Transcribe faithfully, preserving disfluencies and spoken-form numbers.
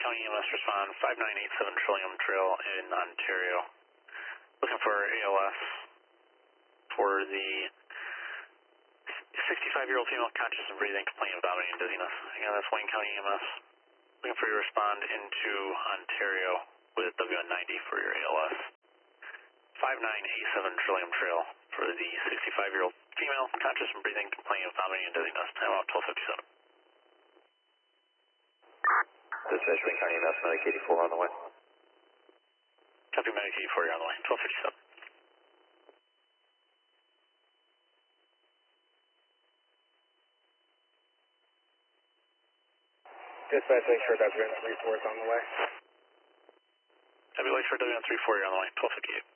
County E M S respond five nine eight seven Trillium Trail in Ontario. Looking for A L S for the sixty-five-year-old female conscious and breathing, complaining of vomiting and dizziness. Again, that's Wayne County E M S. Looking for you to respond into Ontario with W N ninety for your A L S. five nine eight seven Trillium Trail for the sixty-five-year-old female conscious and breathing, complaining of vomiting and dizziness. Time out twelve fifty-seven. Dispatch Wayne County E M S, Medic eighty-four on the way. Copy, Medic eighty-four, you're on the way. twelve fifty-seven. Dispatch Lakeshore W N three four is on the way. Copy, Lakeshore W N three four, you're on the way. twelve fifty-eight.